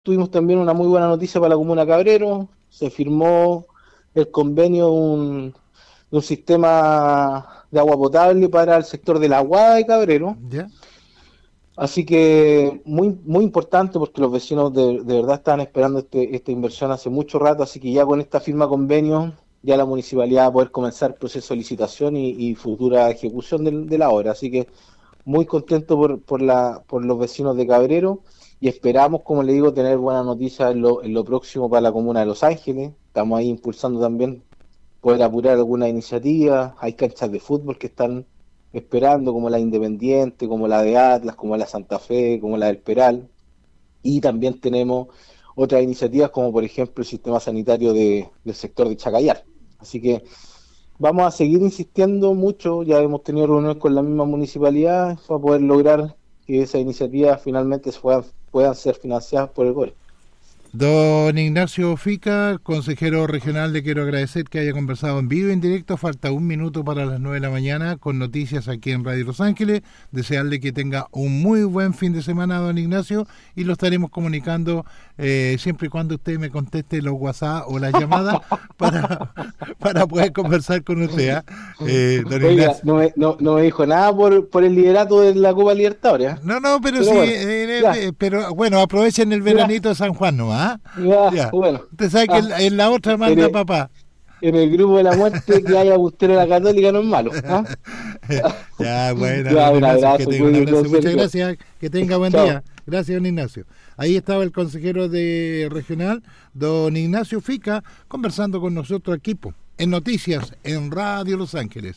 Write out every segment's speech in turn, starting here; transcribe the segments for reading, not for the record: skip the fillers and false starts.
tuvimos también una muy buena noticia para la comuna de Cabrero. Se firmó el convenio de un sistema de agua potable para el sector de la Aguada de Cabrero. ¿Ya? Así que muy importante porque los vecinos de verdad estaban esperando esta inversión hace mucho rato, así que ya con esta firma convenio, ya la municipalidad va a poder comenzar el proceso de licitación y futura ejecución de la obra. Así que muy contento por los vecinos de Cabrero y esperamos, como le digo, tener buenas noticias en lo próximo para la comuna de Los Ángeles. Estamos ahí impulsando también poder apurar alguna iniciativa. Hay canchas de fútbol que están esperando, como la Independiente, como la de Atlas, como la Santa Fe, como la del Peral. Y también tenemos otras iniciativas, como por ejemplo el sistema sanitario del sector de Chacayar. Así que vamos a seguir insistiendo mucho, ya hemos tenido reuniones con la misma municipalidad para poder lograr que esas iniciativas finalmente puedan ser financiadas por el GORE. Don Ignacio Fica, consejero regional, le quiero agradecer que haya conversado en vivo y en directo. Falta un minuto para las 9 de la mañana con noticias aquí en Radio Los Ángeles. Desearle que tenga un muy buen fin de semana, don Ignacio, y lo estaremos comunicando siempre y cuando usted me conteste los WhatsApp o las llamadas para poder conversar con usted. Don Oiga, Ignacio. no me dijo nada por el liderato de la Copa Libertadores. No, pero sí, Bueno, pero bueno, aprovechen el veranito de San Juan nomás. Ya. Bueno. Usted sabe que en la otra manda papá. En el grupo de la muerte que haya Bustero la Católica no es malo. Ya, bueno, ya, un abrazo, que tenga un abrazo. Muchas gracias, que tenga buen día. Gracias, don Ignacio. Ahí estaba el consejero de regional, don Ignacio Fica, conversando con nosotros aquí en Noticias en Radio Los Ángeles.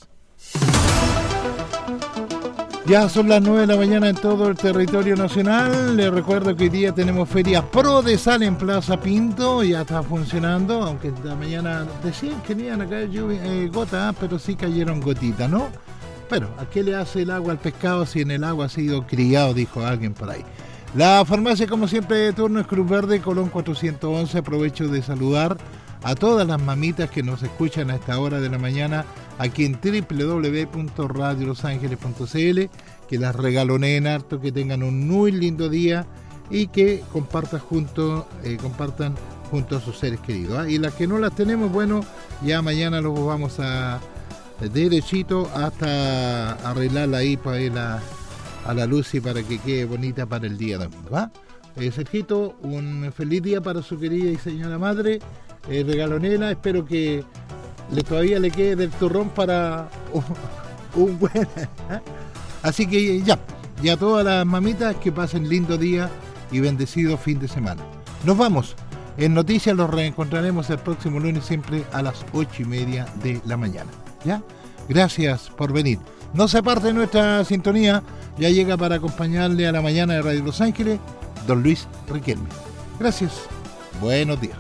Ya son las 9 de la mañana en todo el territorio nacional. Les recuerdo que hoy día tenemos Feria Prodesal en Plaza Pinto. Ya está funcionando, aunque esta mañana decían que iban a caer gotas, pero sí cayeron gotitas, ¿no? Pero, ¿a qué le hace el agua al pescado si en el agua ha sido criado? Dijo alguien por ahí. La farmacia, como siempre, de turno es Cruz Verde, Colón 411. Aprovecho de saludar a todas las mamitas que nos escuchan a esta hora de la mañana aquí en www.radiolosangeles.cl, que las regaloneen harto, que tengan un muy lindo día y que compartan junto a sus seres queridos. Y las que no las tenemos, bueno, ya mañana los vamos a derechito hasta arreglarla ahí para ir a la luz y para que quede bonita para el día domingo, ¿va? Sergito, un feliz día para su querida y señora madre. Regalonela, espero que todavía le quede del turrón para un buen... Así que ya todas las mamitas que pasen lindo día y bendecido fin de semana. Nos vamos. En Noticias los reencontraremos el próximo lunes, siempre a las 8:30 de la mañana. ¿Ya? Gracias por venir. No se aparte de nuestra sintonía. Ya llega para acompañarle a la mañana de Radio Los Ángeles don Luis Riquelme. Gracias. Buenos días.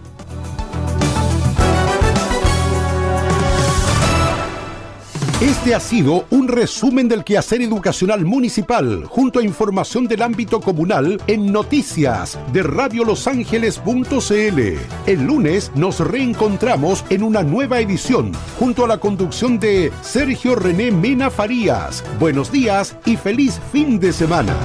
Este ha sido un resumen del quehacer educacional municipal junto a información del ámbito comunal en Noticias de radiolosangeles.cl. El lunes nos reencontramos en una nueva edición junto a la conducción de Sergio René Mena Farías. Buenos días y feliz fin de semana.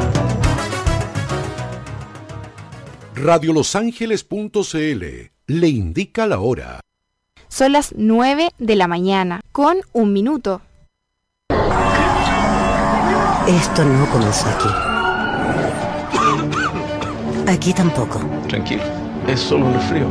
Radiolosangeles.cl le indica la hora. Son las 9 de la mañana, con 1 minuto. Esto no comenzó aquí. Aquí tampoco. Tranquilo, es solo un resfrío.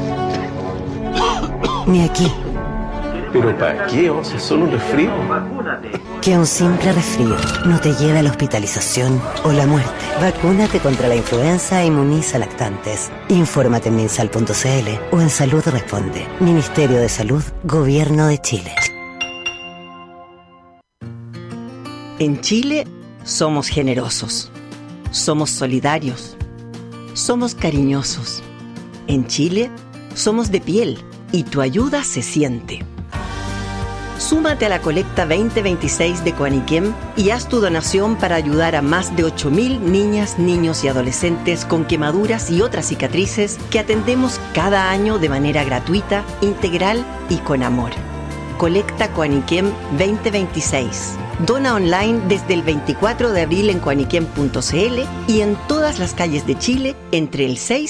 Ni aquí. ¿Pero para qué? ¿Es solo un resfrío? Que un simple resfrío no te lleve a la hospitalización o la muerte. Vacúnate contra la influenza e inmuniza lactantes. Infórmate en minsal.cl o en Salud Responde. Ministerio de Salud, Gobierno de Chile. En Chile somos generosos, somos solidarios, somos cariñosos. En Chile somos de piel y tu ayuda se siente. Súmate a la colecta 2026 de Coaniquem y haz tu donación para ayudar a más de 8.000 niñas, niños y adolescentes con quemaduras y otras cicatrices que atendemos cada año de manera gratuita, integral y con amor. Colecta Coaniquem 2026. Dona online desde el 24 de abril en cuaniquem.cl y en todas las calles de Chile entre el 6